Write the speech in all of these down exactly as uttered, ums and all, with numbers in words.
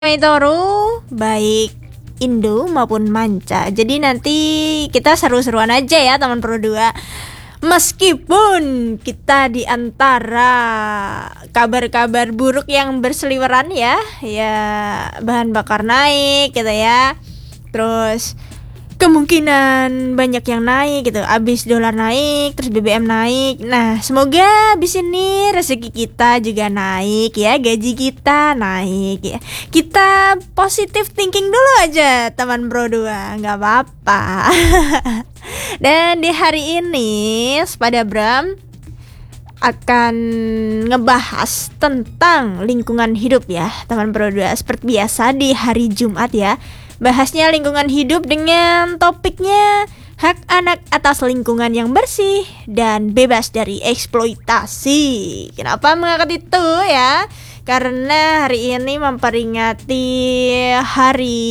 Mitoru baik Indo maupun manca. Jadi nanti kita seru-seruan aja ya teman Pro dua. Meskipun kita di antara kabar-kabar buruk yang berseliweran ya, ya bahan bakar naik gitu ya. Terus kemungkinan banyak yang naik gitu. Abis dolar naik, terus B B M naik. Nah, semoga abis ini rezeki kita juga naik ya, gaji kita naik ya. Kita positive thinking dulu aja teman Bro dua, nggak apa-apa. Dan di hari ini Sepada Bram akan ngebahas tentang lingkungan hidup ya teman Bro dua. Seperti biasa di hari Jumat ya, bahasnya lingkungan hidup dengan topiknya hak anak atas lingkungan yang bersih dan bebas dari eksploitasi. Kenapa mengangkat itu ya? Karena hari ini memperingati hari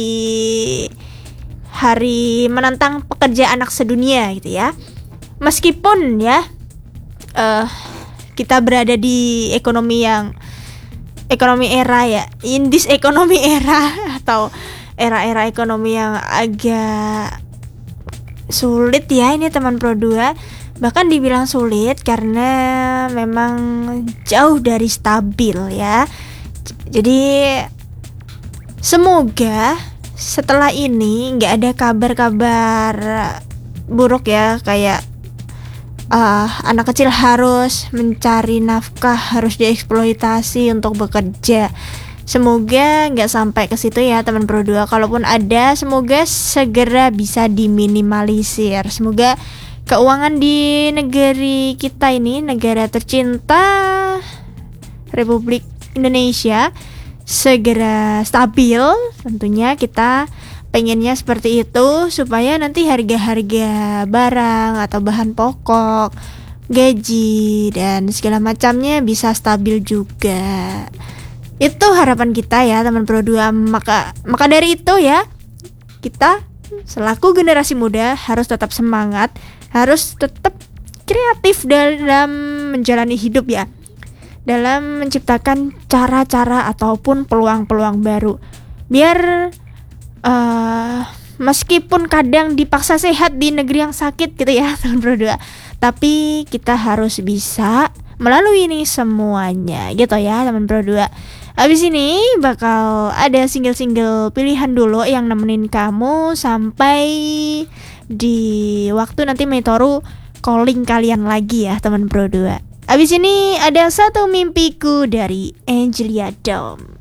hari menentang pekerja anak sedunia gitu ya. Meskipun ya uh, kita berada di ekonomi yang ekonomi era ya, in this ekonomi era atau era-era ekonomi yang agak sulit ya ini teman Pro dua. Bahkan dibilang sulit karena memang jauh dari stabil ya. Jadi semoga setelah ini nggak ada kabar-kabar buruk ya, kayak uh, anak kecil harus mencari nafkah, harus dieksploitasi untuk bekerja. Semoga nggak sampai ke situ ya teman Pro dua. Kalaupun ada, semoga segera bisa diminimalisir. Semoga keuangan di negeri kita ini, negara tercinta Republik Indonesia, segera stabil. Tentunya kita pengennya seperti itu, supaya nanti harga-harga barang atau bahan pokok, gaji dan segala macamnya bisa stabil juga. Itu harapan kita ya teman Pro dua. Maka maka dari itu ya, kita selaku generasi muda harus tetap semangat, harus tetap kreatif dalam menjalani hidup ya, dalam menciptakan cara-cara ataupun peluang-peluang baru. Biar uh, meskipun kadang dipaksa sehat di negeri yang sakit gitu ya teman Pro dua, tapi kita harus bisa melalui ini semuanya gitu ya teman Pro dua. Abis ini bakal ada single-single pilihan dulu yang nemenin kamu sampai di waktu nanti Mitoru calling kalian lagi ya teman Pro dua. Abis ini ada Satu Mimpiku dari Angelia Dom.